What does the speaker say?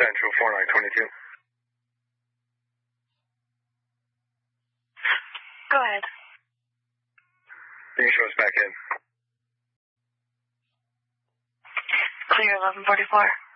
Central 4922. Go ahead. You can show us back in. Clear 1144.